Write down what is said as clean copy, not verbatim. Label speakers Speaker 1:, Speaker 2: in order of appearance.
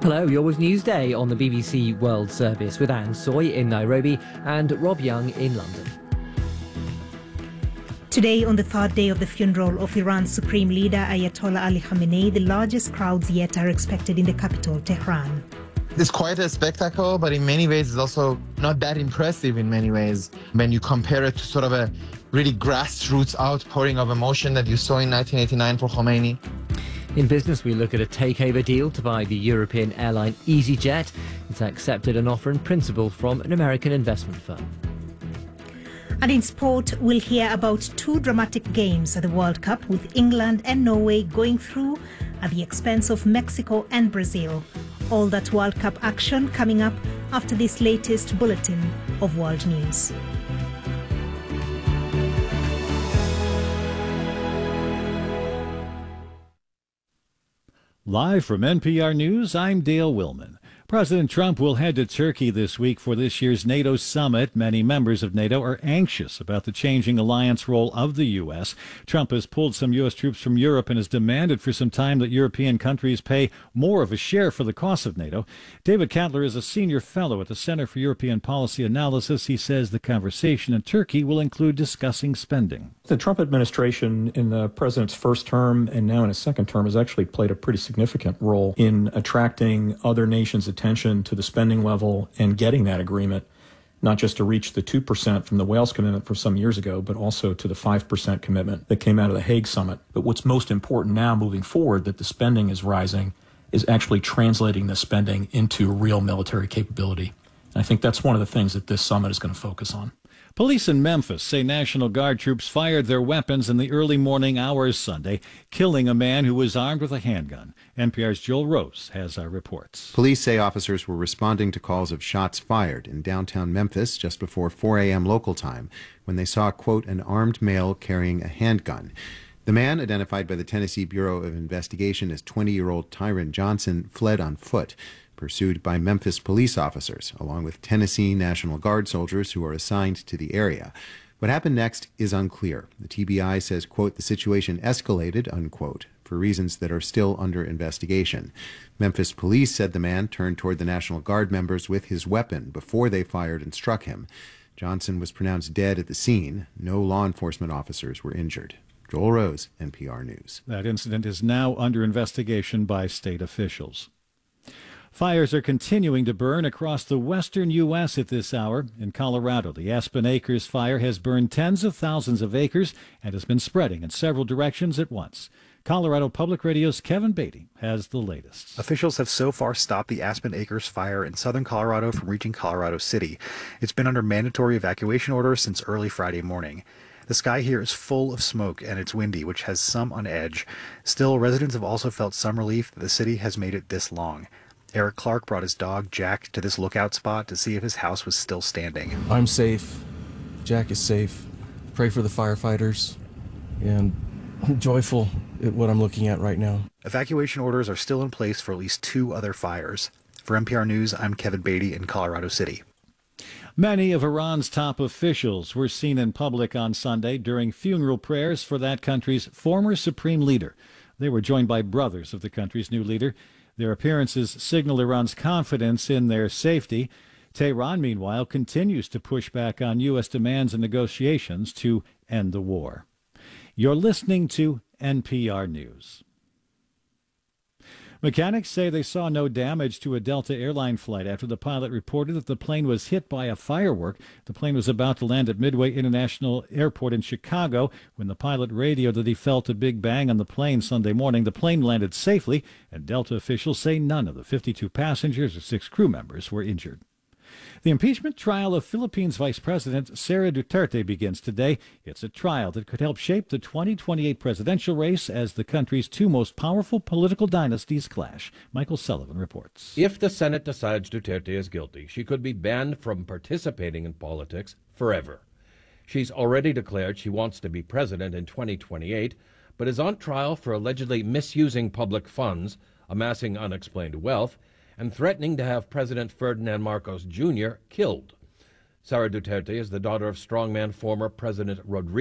Speaker 1: Hello, you're with Newsday on the BBC World Service with Anne Soy in Nairobi and Rob Young in London.
Speaker 2: Today, on the third day of the funeral of Iran's Supreme Leader Ayatollah Ali Khamenei, the largest crowds yet are expected in the capital, Tehran.
Speaker 3: It's quite a spectacle, but in many ways it's also not that impressive in many ways when you compare it to sort of a really grassroots outpouring of emotion that you saw in 1989 for Khomeini.
Speaker 1: In business, we look at a takeover deal to buy the European airline EasyJet. It's accepted an offer in principle from an American investment firm.
Speaker 2: And in sport, we'll hear about two dramatic games at the World Cup, with England and Norway going through at the expense of Mexico and Brazil. All that World Cup action coming up after this latest bulletin of world news.
Speaker 4: Live from NPR News, I'm Dale Willman. President Trump will head to Turkey this week for this year's NATO summit. Many members of NATO are anxious about the changing alliance role of the U.S. Trump has pulled some U.S. troops from Europe and has demanded for some time that European countries pay more of a share for the cost of NATO. David Katler is a senior fellow at the Center for European Policy Analysis. He says the conversation in Turkey will include discussing spending.
Speaker 5: The Trump administration in the president's first term and now in his second term has actually played a pretty significant role in attracting other nations' attention to the spending level and getting that agreement, not just to reach the 2% from the Wales commitment from some years ago, but also to the 5% commitment that came out of the Hague summit. But what's most important now moving forward, that the spending is rising, is actually translating the spending into real military capability. And I think that's one of the things that this summit is going to focus on.
Speaker 4: Police in Memphis say National Guard troops fired their weapons in the early morning hours Sunday, killing a man who was armed with a handgun. NPR's Joel Rose has our reports.
Speaker 6: Police say officers were responding to calls of shots fired in downtown Memphis just before 4 a.m. local time when they saw, quote, an armed male carrying a handgun. The man, identified by the Tennessee Bureau of Investigation as 20-year-old Tyron Johnson, fled on foot, pursued by Memphis police officers, along with Tennessee National Guard soldiers who are assigned to the area. What happened next is unclear. The TBI says, quote, the situation escalated, unquote, for reasons that are still under investigation. Memphis police said the man turned toward the National Guard members with his weapon before they fired and struck him. Johnson was pronounced dead at the scene. No law enforcement officers were injured. Joel Rose, NPR News.
Speaker 4: That incident is now under investigation by state officials. Fires are continuing to burn across the western U.S. at this hour. In Colorado, the Aspen Acres fire has burned tens of thousands of acres and has been spreading in several directions at once. Colorado Public Radio's Kevin Beatty has the latest.
Speaker 7: Officials have so far stopped the Aspen Acres fire in southern Colorado from reaching Colorado City. It's been under mandatory evacuation orders since early Friday morning. The sky here is full of smoke and it's windy, which has some on edge. Still, residents have also felt some relief that the city has made it this long. Eric Clark brought his dog, Jack, to this lookout spot to see if his house was still standing.
Speaker 8: I'm safe. Jack is safe. Pray for the firefighters. And I'm joyful at what I'm looking at right now.
Speaker 7: Evacuation orders are still in place for at least 2 other fires. For NPR News, I'm Kevin Beatty in Colorado City.
Speaker 4: Many of Iran's top officials were seen in public on Sunday during funeral prayers for that country's former supreme leader. They were joined by brothers of the country's new leader. Their appearances signal Iran's confidence in their safety. Tehran, meanwhile, continues to push back on U.S. demands and negotiations to end the war. You're listening to NPR News. Mechanics say they saw no damage to a Delta airline flight after the pilot reported that the plane was hit by a firework. The plane was about to land at Midway International Airport in Chicago when the pilot radioed that he felt a big bang on the plane Sunday morning. The plane landed safely, and Delta officials say none of the 52 passengers or 6 crew members were injured. The impeachment trial of Philippines Vice President Sara Duterte begins today. It's a trial that could help shape the 2028 presidential race as the country's 2 most powerful political dynasties clash. Michael Sullivan reports.
Speaker 9: If the Senate decides Duterte is guilty, she could be banned from participating in politics forever. She's already declared she wants to be president in 2028, but is on trial for allegedly misusing public funds, amassing unexplained wealth, and threatening to have President Ferdinand Marcos Jr. killed. Sara Duterte is the daughter of strongman former President Rodrigo